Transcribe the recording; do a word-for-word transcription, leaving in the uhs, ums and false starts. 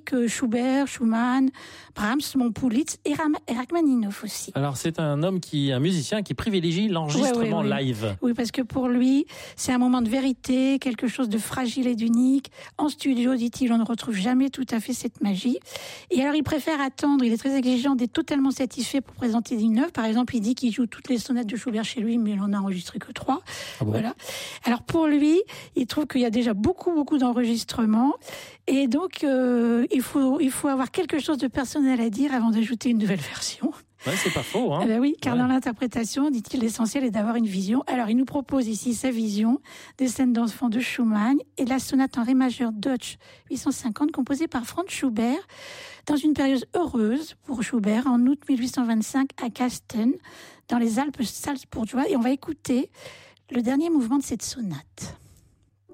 que Schubert, Schumann, Brahms, Montpulitz et, Ram- et Rachmaninoff aussi. Alors c'est un homme qui, un musicien qui privilégie l'enregistrement ouais, ouais, ouais. live. Oui, parce que pour lui, c'est un moment de vérité, quelque chose de fragile et d'unique. En studio, dit-il, on ne retrouve jamais tout à fait cette magie. Et alors, il préfère attendre, il est très exigeant d'être totalement satisfait pour présenter une œuvre. Par exemple, il dit qu'il joue toutes les sonates de Schubert chez lui, mais il en a enregistré que trois. Ah bon? Voilà. Alors, pour lui, il trouve qu'il y a déjà beaucoup, beaucoup d'enregistrements. Et donc, euh, il faut, il faut avoir quelque chose de personnel à dire avant d'ajouter une nouvelle version. Ouais, c'est pas faux, hein. Eh ben oui, car ouais. dans l'interprétation, dit-il, l'essentiel est d'avoir une vision. Alors, il nous propose ici sa vision des scènes d'enfants de Schumann et de la sonate en ré majeur Deutsch huit cent cinquante, composée par Franz Schubert, dans une période heureuse pour Schubert, en août mille huit cent vingt-cinq, à Kasten, dans les Alpes salzbourgeoises. Et on va écouter le dernier mouvement de cette sonate.